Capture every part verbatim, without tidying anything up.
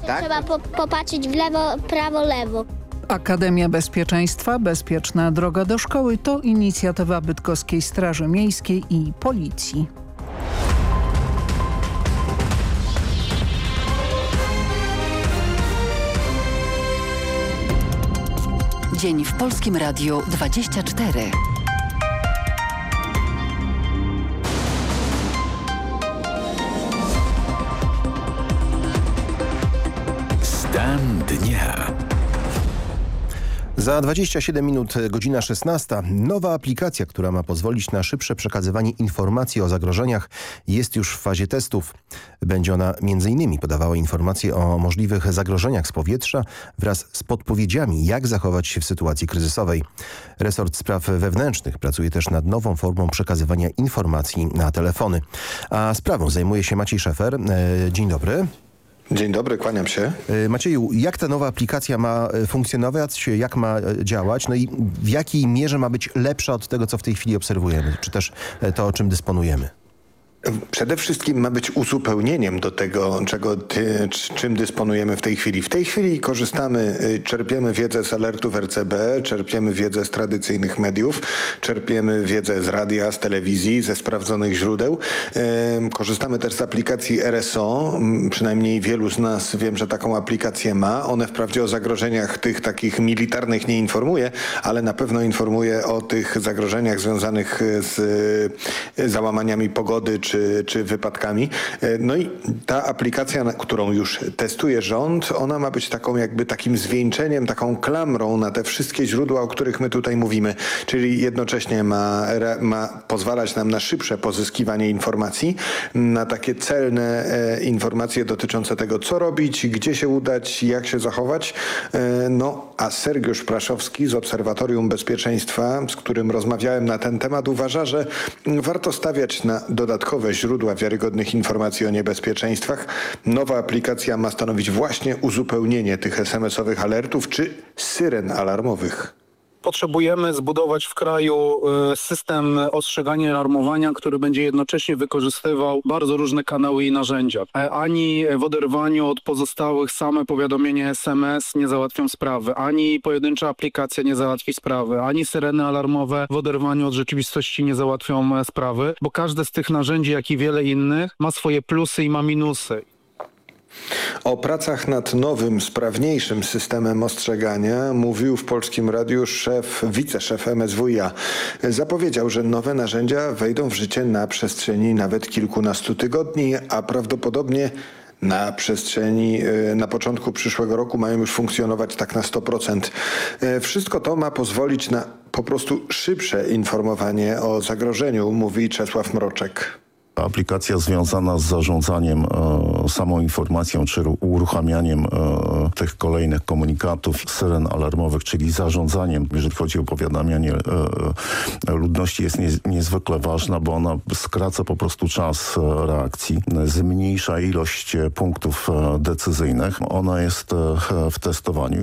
tak? Trzeba po, popatrzeć w lewo, prawo, lewo. Akademia Bezpieczeństwa, Bezpieczna droga do szkoły to inicjatywa Bydgoskiej Straży Miejskiej i Policji. Dzień w Polskim Radiu dwadzieścia cztery. Stan dnia. Za dwadzieścia siedem minut, godzina szesnasta. Nowa aplikacja, która ma pozwolić na szybsze przekazywanie informacji o zagrożeniach, jest już w fazie testów. Będzie ona między innymi podawała informacje o możliwych zagrożeniach z powietrza wraz z podpowiedziami, jak zachować się w sytuacji kryzysowej. Resort Spraw Wewnętrznych pracuje też nad nową formą przekazywania informacji na telefony. A sprawą zajmuje się Maciej Szefer. E, dzień dobry. Dzień dobry, kłaniam się. Macieju, jak ta nowa aplikacja ma funkcjonować, jak ma działać, no i w jakiej mierze ma być lepsza od tego, co w tej chwili obserwujemy, czy też to, o czym dysponujemy? Przede wszystkim ma być uzupełnieniem do tego, czego ty, czym dysponujemy w tej chwili. W tej chwili korzystamy, czerpiemy wiedzę z alertów R C B, czerpiemy wiedzę z tradycyjnych mediów, czerpiemy wiedzę z radia, z telewizji, ze sprawdzonych źródeł. Korzystamy też z aplikacji R S O, przynajmniej wielu z nas wiem, że taką aplikację ma. One wprawdzie o zagrożeniach tych takich militarnych nie informuje, ale na pewno informuje o tych zagrożeniach związanych z załamaniami pogody czy Czy, czy wypadkami. No i ta aplikacja, którą już testuje rząd, ona ma być taką jakby takim zwieńczeniem, taką klamrą na te wszystkie źródła, o których my tutaj mówimy. Czyli jednocześnie ma, ma pozwalać nam na szybsze pozyskiwanie informacji, na takie celne e, informacje dotyczące tego, co robić, gdzie się udać, jak się zachować. E, no, a Sergiusz Praszowski z Obserwatorium Bezpieczeństwa, z którym rozmawiałem na ten temat, uważa, że warto stawiać na dodatkowe źródła wiarygodnych informacji o niebezpieczeństwach. Nowa aplikacja ma stanowić właśnie uzupełnienie tych es em esowych alertów czy syren alarmowych. Potrzebujemy zbudować w kraju system ostrzegania i alarmowania, który będzie jednocześnie wykorzystywał bardzo różne kanały i narzędzia. Ani w oderwaniu od pozostałych same powiadomienia es em es nie załatwią sprawy, ani pojedyncza aplikacja nie załatwi sprawy, ani syreny alarmowe w oderwaniu od rzeczywistości nie załatwią sprawy, bo każde z tych narzędzi, jak i wiele innych, ma swoje plusy i ma minusy. O pracach nad nowym, sprawniejszym systemem ostrzegania mówił w Polskim Radiu szef, wiceszef em es wu i a. Zapowiedział, że nowe narzędzia wejdą w życie na przestrzeni nawet kilkunastu tygodni, a prawdopodobnie na przestrzeni, na początku przyszłego roku mają już funkcjonować tak na sto procent. Wszystko to ma pozwolić na po prostu szybsze informowanie o zagrożeniu, mówi Czesław Mroczek. Aplikacja związana z zarządzaniem e, samą informacją, czy uruchamianiem e, tych kolejnych komunikatów, syren alarmowych, czyli zarządzaniem, jeżeli chodzi o powiadamianie e, e, ludności, jest nie, niezwykle ważna, bo ona skraca po prostu czas e, reakcji, zmniejsza ilość punktów e, decyzyjnych. Ona jest e, w testowaniu.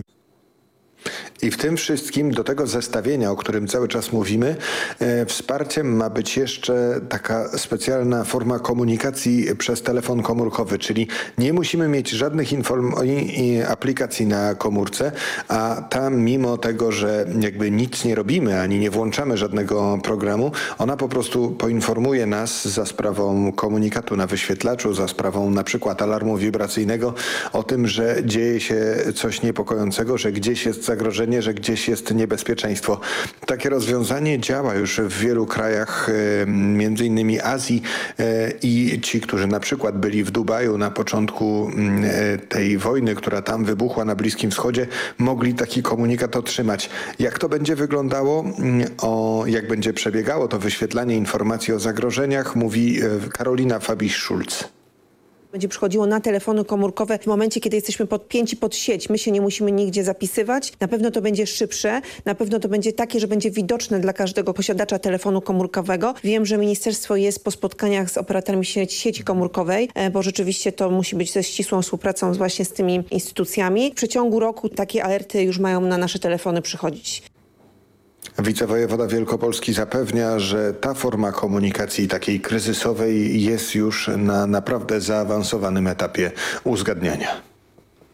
I w tym wszystkim do tego zestawienia, o którym cały czas mówimy, e, wsparciem ma być jeszcze taka specjalna forma komunikacji przez telefon komórkowy, czyli nie musimy mieć żadnych inform- i, i aplikacji na komórce, a tam mimo tego, że jakby nic nie robimy, ani nie włączamy żadnego programu, ona po prostu poinformuje nas za sprawą komunikatu na wyświetlaczu, za sprawą na przykład alarmu wibracyjnego o tym, że dzieje się coś niepokojącego, że gdzieś jest zagrożenie, że gdzieś jest niebezpieczeństwo. Takie rozwiązanie działa już w wielu krajach, między innymi Azji, i ci, którzy na przykład byli w Dubaju na początku tej wojny, która tam wybuchła na Bliskim Wschodzie, mogli taki komunikat otrzymać. Jak to będzie wyglądało, o, jak będzie przebiegało to wyświetlanie informacji o zagrożeniach, mówi Karolina Fabiś-Szulc. Będzie przychodziło na telefony komórkowe w momencie, kiedy jesteśmy podpięci pod sieć. My się nie musimy nigdzie zapisywać. Na pewno to będzie szybsze. Na pewno to będzie takie, że będzie widoczne dla każdego posiadacza telefonu komórkowego. Wiem, że ministerstwo jest po spotkaniach z operatorami sieci, sieci komórkowej, bo rzeczywiście to musi być ze ścisłą współpracą właśnie z tymi instytucjami. W przeciągu roku takie alerty już mają na nasze telefony przychodzić. Wicewojewoda Wielkopolski zapewnia, że ta forma komunikacji takiej kryzysowej jest już na naprawdę zaawansowanym etapie uzgadniania.